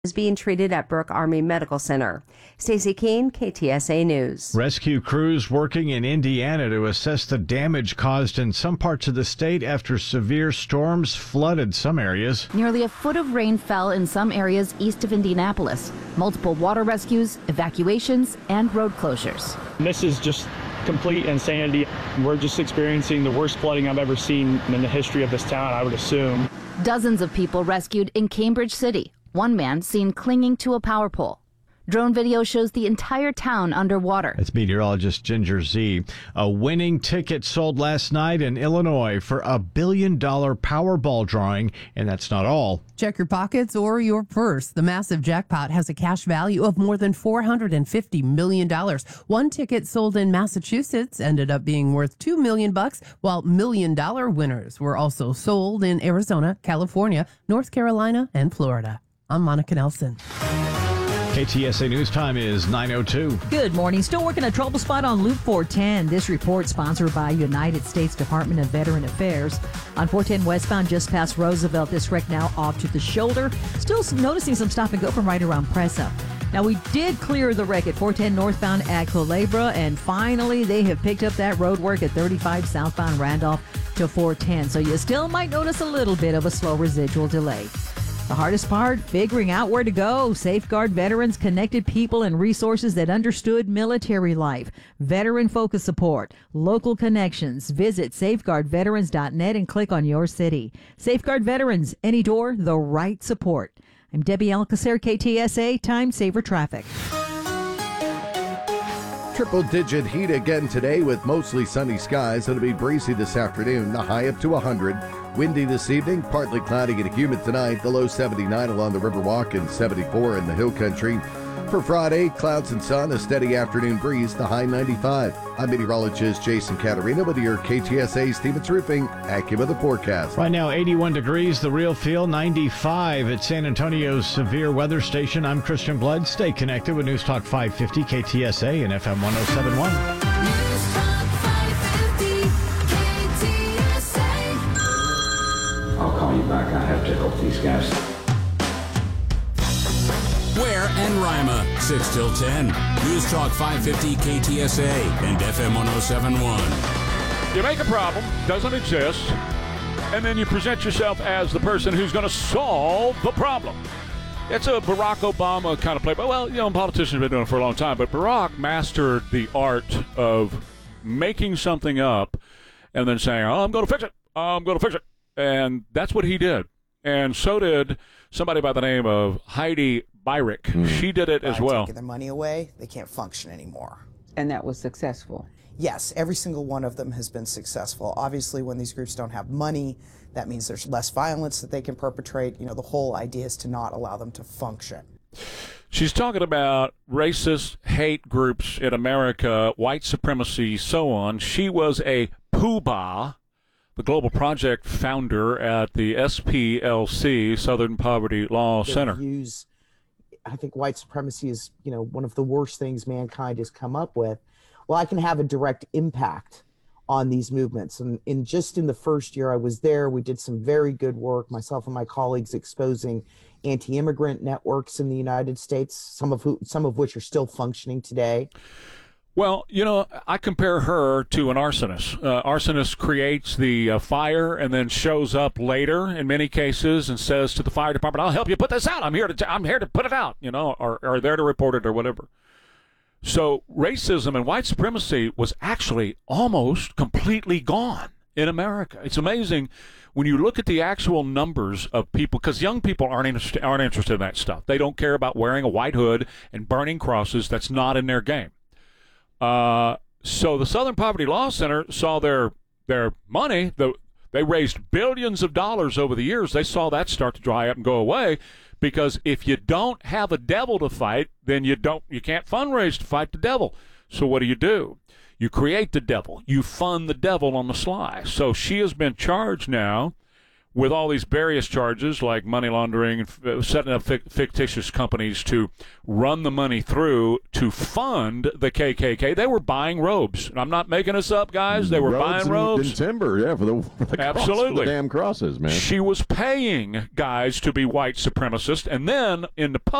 is being treated at Brooke Army Medical Center. Stacey Keene, KTSA News. Rescue crews working in Indiana to assess the damage caused in some parts of the state after severe storms flooded some areas. Nearly a foot of rain fell in some areas east of Indianapolis. Multiple water rescues, evacuations, and road closures. This is just complete insanity. We're just experiencing the worst flooding I've ever seen in the history of this town, I would assume. Dozens of people rescued in Cambridge City. One man seen clinging to a power pole. Drone video shows the entire town underwater. It's meteorologist Ginger Z. A winning ticket sold last night in Illinois for a $1 billion Powerball drawing, and that's not all. Check your pockets or your purse. The massive jackpot has a cash value of more than $450 million. One ticket sold in Massachusetts ended up being worth $2 million, while $1 million winners were also sold in Arizona, California, North Carolina, and Florida. I'm Monica Nelson. KTSA News Time is 9:02. Good morning. Still working a trouble spot on Loop 410. This report sponsored by United States Department of Veteran Affairs. On 410 westbound just past Roosevelt, this wreck now off to the shoulder. Still noticing some stop and go from right around Presa. Now, we did clear the wreck at 410 northbound at Culebra, and finally they have picked up that road work at 35 southbound Randolph to 410. So you still might notice a little bit of a slow residual delay. The hardest part, figuring out where to go. Safeguard Veterans connected people and resources that understood military life. Veteran-focused support. Local connections. Visit safeguardveterans.net and click on your city. Safeguard Veterans. Any door, the right support. I'm Debbie Alcacer, KTSA, Time Saver Traffic. Triple-digit heat again today with mostly sunny skies. It'll be breezy this afternoon, the high up to 100. Windy this evening, partly cloudy and humid tonight. The low 79 along the Riverwalk and 74 in the Hill Country. For Friday, clouds and sun, a steady afternoon breeze, the high 95. I'm meteorologist Jason Caterina with your KTSA Stevens Roofing AccuWeather forecast. Right now, 81 degrees, the real feel, 95 at San Antonio's severe weather station. I'm Christian Blood. Stay connected with News Talk 550 KTSA and FM 1071. News Talk 550 KTSA. I'll call you back. I have to help these guys. Ware and Rima, 6 till 10. News Talk 550 KTSA and FM 1071. You make a problem, doesn't exist, and then you present yourself as the person who's going to solve the problem. It's a Barack Obama kind of play. Well, you know, politicians have been doing it for a long time, but Barack mastered the art of making something up and then saying, oh, I'm going to fix it. I'm going to fix it. And that's what he did. And so did somebody by the name of Heidi Beirich. She did it as well. Taking their money away, they can't function anymore. And that was successful? Yes, every single one of them has been successful. Obviously, when these groups don't have money, that means there's less violence that they can perpetrate. You know, the whole idea is to not allow them to function. She's talking about racist hate groups in America, white supremacy, so on. She was a poobah, the Global Project founder at the SPLC, Southern Poverty Law Center. I think white supremacy is, you know, one of the worst things mankind has come up with. Well, I can have a direct impact on these movements. And in the first year I was there, we did some very good work, myself and my colleagues, exposing anti-immigrant networks in the United States, some of which are still functioning today. Well, you know, I compare her to an arsonist. Arsonist creates the fire and then shows up later in many cases and says to the fire department, "I'll help you put this out. I'm here to put it out," you know, or there to report it or whatever. So racism and white supremacy was actually almost completely gone in America. It's amazing when you look at the actual numbers of people, because young people aren't interested in that stuff. They don't care about wearing a white hood and burning crosses. That's not in their game. So the Southern Poverty Law Center saw their money. They raised billions of dollars over the years. They saw that start to dry up and go away, because if you don't have a devil to fight, then you can't fundraise to fight the devil. So what do? You create the devil. You fund the devil on the sly. So she has been charged now with all these various charges like money laundering and setting up fictitious companies to run the money through to fund the KKK. They were buying robes. I'm not making this up, guys. They were buying robes. And timber, yeah, for the Absolutely. For the damn crosses, man. She was paying guys to be white supremacists, and then in the